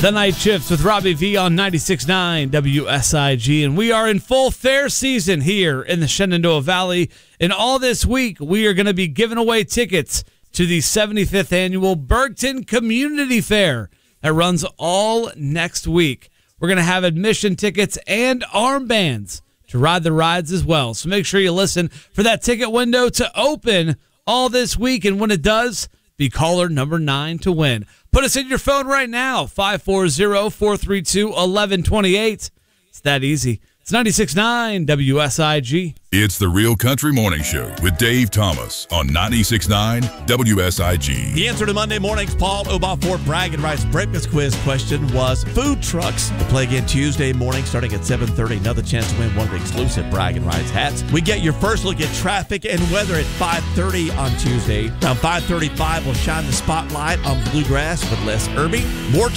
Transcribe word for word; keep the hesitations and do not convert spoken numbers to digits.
The Night Shifts with Robbie V on ninety-six point nine W S I G. And we are in full fair season here in the Shenandoah Valley. And all this week, we are going to be giving away tickets to the seventy-fifth Annual Bergton Community Fair that runs all next week. We're going to have admission tickets and armbands to ride the rides as well. So make sure you listen for that ticket window to open all this week. And when it does, be caller number nine to win. Put us in your phone right now, five four zero, four three two, one one two eight. It's that easy. It's ninety-six point nine W S I G. It's the Real Country Morning Show with Dave Thomas on ninety-six point nine W S I G. The answer to Monday morning's Paul Obafor Bragging Rights Breakfast Quiz question was food trucks. We'll play again Tuesday morning starting at seven thirty. Another chance to win one of the exclusive Bragging Rights hats. We get your first look at traffic and weather at five thirty on Tuesday. Around five thirty-five, we'll shine the spotlight on bluegrass with Les Irby. More